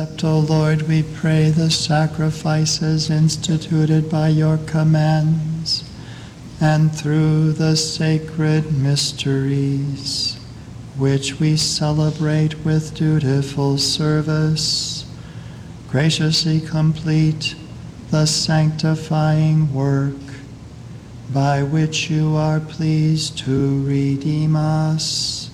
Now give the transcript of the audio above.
Accept, O Lord, we pray, the sacrifices instituted by your commands, and through the sacred mysteries, which we celebrate with dutiful service, graciously complete the sanctifying work by which you are pleased to redeem us.